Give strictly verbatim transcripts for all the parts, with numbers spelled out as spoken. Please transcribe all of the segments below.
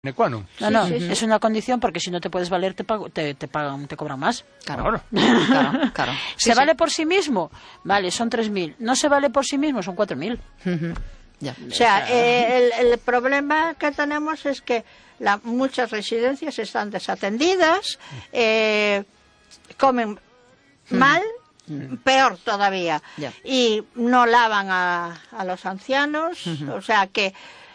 qua non. No, no, Sí, sí, sí. es una condición porque si no te puedes valer te, pago, te, te pagan, te cobran más. Claro. Claro, claro. Sí, ¿Se sí. vale por sí mismo? Vale, son tres mil. ¿No se vale por sí mismo? Son cuatro mil. Ujú. Ya. O sea, eh, el, el problema que tenemos es que la, muchas residencias están desatendidas, eh, comen mal, peor todavía, Ya. y no lavan a, a los ancianos. O sea que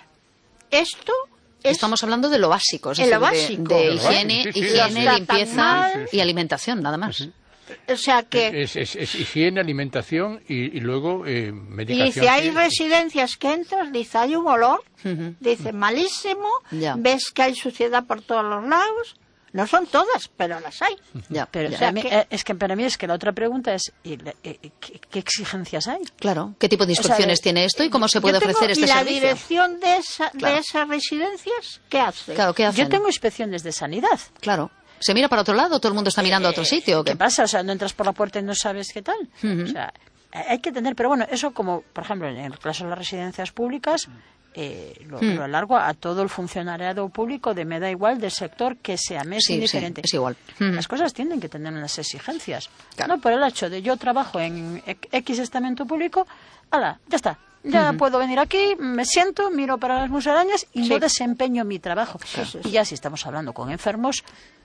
esto es... Estamos hablando de lo básico, es En lo decir, básico. de, de De lo básico, higiene, sí, sí. higiene, Los limpieza tratan mal. y alimentación, nada más. O sea que... Es, es, es higiene, alimentación y, y luego eh, Y medicación. dice, hay Sí. residencias que entras, dice, hay un olor, Ujú. dice, malísimo, Ya. ves que hay suciedad por todos los lados. No son todas, pero las hay. Ya, Pero O sea a mí- que- eh, es que para mí es que la otra pregunta es ¿y le- eh, ¿qué, qué exigencias hay? claro. ¿Qué tipo de O sea, inspecciones de- tiene esto y cómo se puede Yo tengo- ofrecer este ¿Y la servicio? dirección de, esa, Claro. de esas residencias qué hace? Claro, ¿qué hacen? Yo tengo inspecciones de sanidad. Claro. ¿Se mira para otro lado? ¿Todo el mundo está mirando a otro sitio? ¿o ¿Qué qué? pasa? O sea, no entras por la puerta y no sabes qué tal. Ujú. O sea, hay que tener, pero bueno, eso como, por ejemplo, en el caso de las residencias públicas, eh, lo, Mm. lo alargo a todo el funcionariado público, de me da igual, del sector que sea, me es Sí, sí, indiferente. es igual. Mm. Las cosas tienen que tener unas exigencias. Claro. No por el hecho de yo trabajo en X estamento público, ala, ya está. Ya puedo venir aquí, me siento, miro para las musarañas y Sí. no desempeño mi trabajo. sí, sí. Y ya si estamos hablando con enfermos,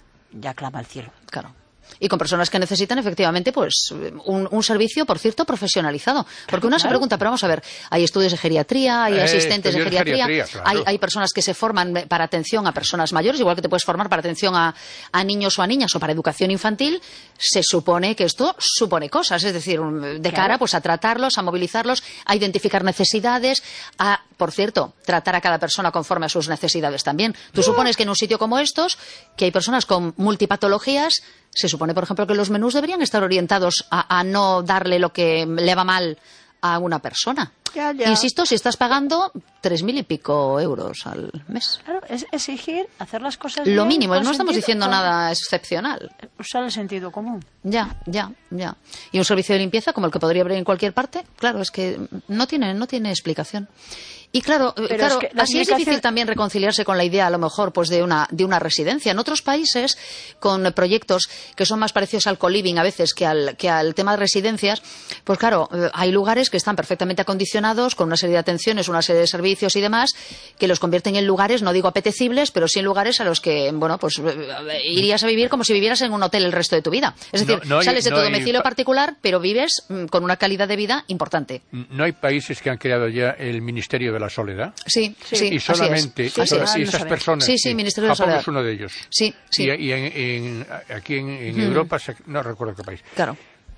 ya clama al cielo. Claro. Y con personas que necesitan efectivamente pues un, un servicio, por cierto, profesionalizado. Porque uno se claro. pregunta, pero vamos a ver, hay estudios de geriatría, hay Eh, asistentes de estudios de geriatría, geriatría, claro. hay, hay personas que se forman para atención a personas mayores, igual que te puedes formar para atención a, a niños o a niñas o para educación infantil. Se supone que esto supone cosas, es decir, un- de Claro. cara pues a tratarlos, a movilizarlos, a identificar necesidades, a, por cierto, tratar a cada persona conforme a sus necesidades también. Tú supones que en un sitio como estos, que hay personas con multipatologías, se supone, por ejemplo, que los menús deberían estar orientados a, a no darle lo que le va mal a una persona. Ya, ya. Insisto, si estás pagando tres mil y pico euros al mes. Claro, es exigir, hacer las cosas Lo bien, mínimo, con no estamos sentido- diciendo con- nada excepcional. Usar el sentido común. Ya, ya, ya. Y un servicio de limpieza como el que podría haber en cualquier parte, claro, es que no tiene, no tiene explicación. Y claro, eh, Pero claro, es que la así es explicación- difícil también reconciliarse con la idea, a lo mejor, pues de una, de una residencia. En otros países, con eh, proyectos que son más parecidos al co-living a veces que al, que al tema de residencias, pues claro, eh, hay lugares que están perfectamente acondicionados, con una serie de atenciones, una serie de servicios y demás, que los convierten en lugares, no digo apetecibles, pero sí en lugares a los que, bueno, pues eh, irías a vivir como si vivieras en un hotel el resto de tu vida. Es decir, No- no hay- sales de no tu hay domicilio pa- particular, pero vives mm, con una calidad de vida importante. No hay países que han creado ya el Ministerio de la Soledad. Sí, sí, Sí. y así es. solamente Sí, así sola- es. y no esas sabemos. personas. Sí, sí, Ministerio de la Japón Soledad. es uno de ellos. Sí, sí. Y, y en, en- aquí en, en Europa, se- no recuerdo qué país, Claro.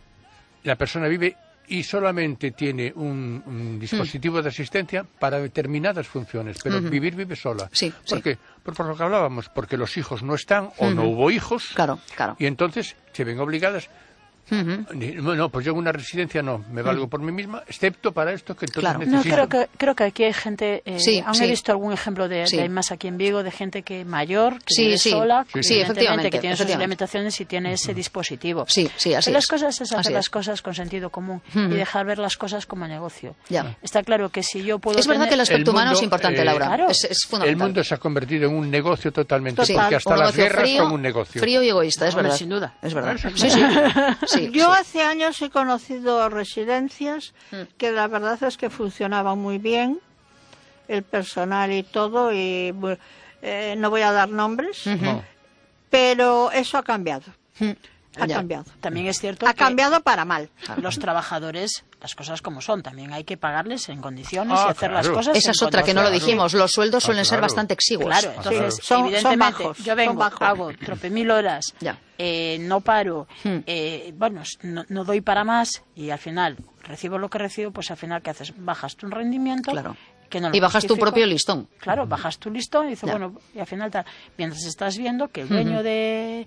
la persona vive y solamente tiene un, un dispositivo de asistencia para determinadas funciones, pero vivir vive sola. Sí, ¿Por sí. qué? Por, por lo que hablábamos, porque los hijos no están o no hubo hijos. Claro, claro. Y entonces se ven obligadas. Ujú. Ni- No, pues yo en una residencia no, me valgo por mí misma, excepto para esto que entonces Claro. No, necesito. creo que, creo que aquí hay gente, eh, Sí, aún sí. he visto algún ejemplo de, Sí. de hay más aquí en Vigo, de gente que mayor, que Sí, vive sí. sola, Sí, sí, evidentemente, efectivamente, que tiene sus efectivamente. limitaciones y tiene ese dispositivo. Sí, sí, así Pero es. las cosas es hacer Así las es. cosas con sentido común Ujú. y dejar ver las cosas como negocio. Ya. Está claro que si yo puedo Es verdad tener- que el aspecto El humano es mundo, importante, eh, Laura. Claro. Es, es El fundamental. mundo se ha convertido en un negocio totalmente, Total. porque hasta Un las negocio guerras frío, son un negocio. Frío y egoísta, es Hombre, verdad. sin duda. Es verdad. Eso es Sí, sí. Sí, Yo sí. hace años he conocido residencias que la verdad es que funcionaban muy bien, el personal y todo, y bu- eh, no voy a dar nombres, No. pero eso ha cambiado. Ha Ya. cambiado. También es cierto Ha que cambiado para mal. los trabajadores, las cosas como son, también hay que pagarles en condiciones Ah, y hacer las claro. cosas Esa en es otra que no lo condiciones. dijimos. Los sueldos Ah, suelen ser claro. bastante exiguos. Claro, Ah, entonces, claro. Son- son evidentemente, bajos, yo son vengo, bajos. hago trope mil horas, Ya. eh, no paro, Hmm. eh, bueno, no, no doy para más y al final recibo lo que recibo, pues al final, ¿qué haces? Bajas tu rendimiento. Claro. Que no lo Y bajas tu justifico. propio listón. Claro, bajas tu listón y dices, Ya. bueno, y al final tal. Mientras estás viendo que el dueño de,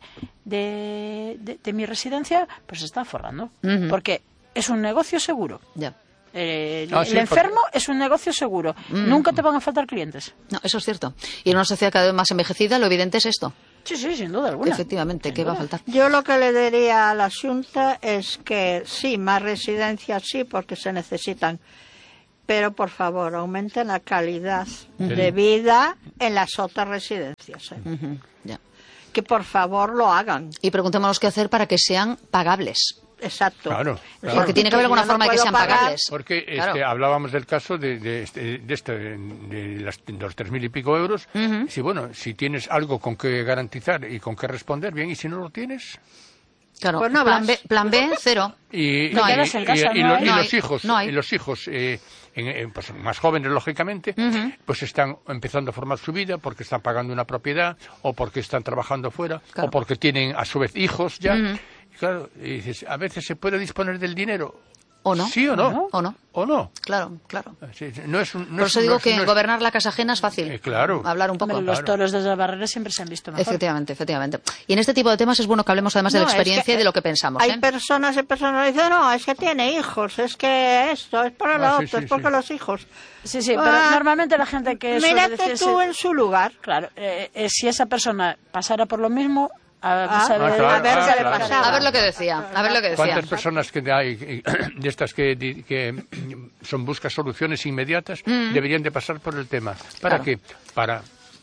de, de- de mi residencia, pues se está forrando. Ujú. Porque es un negocio seguro. Ya. Eh, Ah, el sí, enfermo es un negocio seguro. Mm. Nunca te van a faltar clientes. No, eso es cierto. Y en una sociedad cada vez más envejecida, lo evidente es esto. Sí, sí, sin duda alguna. Efectivamente, ¿qué va a faltar? Yo lo que le diría a la Xunta es que sí, más residencias sí, porque se necesitan. pero por favor, aumenten la calidad Uh-huh. de vida en las otras residencias. ¿eh? Ujú, ya. Que por favor lo hagan. Y preguntémonos qué hacer para que sean pagables. Exacto. Claro, claro. Porque tiene que haber alguna Yo no forma de que puedo sean pagar. pagables. Porque Claro. este, hablábamos del caso de, de, este, de, este, de las, de los tres mil y pico euros. Ujú. Si, bueno, si tienes algo con que garantizar y con que responder, bien, y si no lo tienes... Claro, Pues no plan, vas. B, plan B, cero. Y, No y- hay. quedas en casa, y- y no lo- hay. y No los hay. hijos, No hay. y los hijos eh, en- en, pues, más jóvenes, lógicamente, Ujú. pues están empezando a formar su vida porque están pagando una propiedad o porque están trabajando fuera Claro. o porque tienen a su vez hijos ya. Ujú. Y claro, y dices, a veces se puede disponer del dinero. ¿O no? ¿Sí o no? ¿O no? ¿O no? Claro, claro. Sí, sí, no es un, no Por es eso un- digo no es- que no es- gobernar la casa ajena es fácil. Eh, claro. Hablar un poco. Hombre, los claro. toros desde la barrera siempre se han visto mejor. Efectivamente, efectivamente. Y en este tipo de temas es bueno que hablemos además de No, la es experiencia que, y de lo que pensamos. Hay ¿eh? personas y personas que dicen, no, es que tiene hijos, es que esto, es para lo Ah, sí, otro, sí, es porque sí. los hijos. Sí, sí, pero Ah, normalmente la gente que suele Mírate decir tú ese- en su lugar. Claro, eh, eh, si esa persona pasara por lo mismo, a, Ah, saber, ah, claro, a ver ah, qué le claro. pasaba. A ver lo que decía, a ver lo que decía. ¿Cuántas personas que hay eh, de estas que, di- que son buscan soluciones inmediatas deberían de pasar por el tema? ¿Para Claro. qué? Para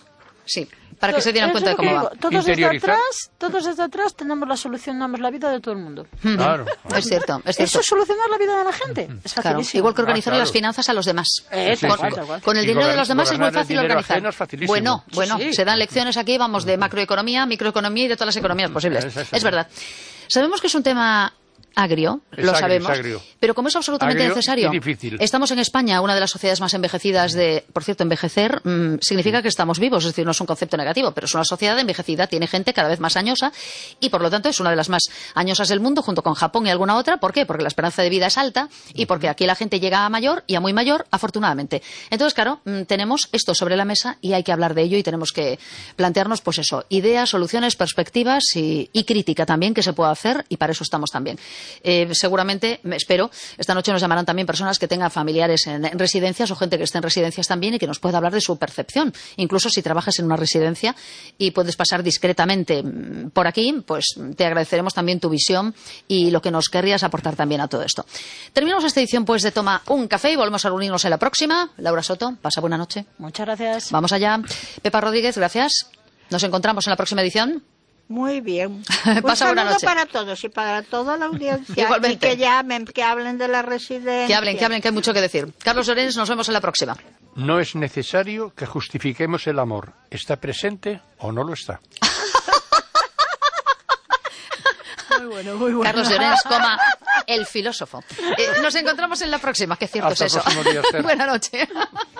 Sí, para que se dieran Eso cuenta de es lo que cómo va. digo, Todos desde Interiorizar. atrás, todos desde atrás tenemos la solución, damos la vida de todo el mundo. claro. Es cierto, es Eso cierto. es solucionar la vida de la gente. Es Claro, facilísimo. igual que organizar Ah, claro. las finanzas a los demás. Eh, Sí, tal sí, cual, sí. tal cual. Con el Y dinero de gober- los demás es muy gobernar el fácil dinero organizar. ajeno es facilísimo. Bueno, Sí, bueno, sí. se dan lecciones aquí, vamos, de macroeconomía, microeconomía y de todas las economías posibles. Es eso. Es verdad. Sabemos que es un tema agrio, Es lo agrio, sabemos, es agrio. pero como es absolutamente Agrio necesario, y difícil. estamos en España, una de las sociedades más envejecidas de, por cierto, envejecer mm, significa que estamos vivos, es decir, no es un concepto negativo, pero es una sociedad envejecida, tiene gente cada vez más añosa y por lo tanto es una de las más añosas del mundo junto con Japón y alguna otra. ¿Por qué? Porque la esperanza de vida es alta y porque aquí la gente llega a mayor y a muy mayor, afortunadamente. Entonces, claro, mm, tenemos esto sobre la mesa y hay que hablar de ello y tenemos que plantearnos, pues eso, ideas, soluciones, perspectivas y, y crítica también que se pueda hacer y para eso estamos también. Eh, seguramente me espero, esta noche nos llamarán también personas que tengan familiares en, en residencias o gente que esté en residencias también y que nos pueda hablar de su percepción. Incluso si trabajas en una residencia y puedes pasar discretamente mm, por aquí, pues te agradeceremos también tu visión y lo que nos querrías aportar también a todo esto. Terminamos esta edición pues de Toma un Café y volvemos a reunirnos en la próxima. Laura Soto, pasa buena noche. Muchas gracias. Vamos allá. Pepa Rodríguez, gracias. Nos encontramos en la próxima edición. Muy bien. Pasa Un buena saludo noche. para todos y para toda la audiencia. Igualmente. Y que llamen, que hablen de la residencia. Que hablen, que hablen, que hay mucho que decir. Carlos Llorens, nos vemos en la próxima. No es necesario que justifiquemos el amor. ¿Está presente o no lo está? Muy bueno, muy bueno. Carlos Llorens, coma, el filósofo. Eh, nos encontramos en la próxima, que cierto Hasta es el eso. próximo día, Esther. Buena noche.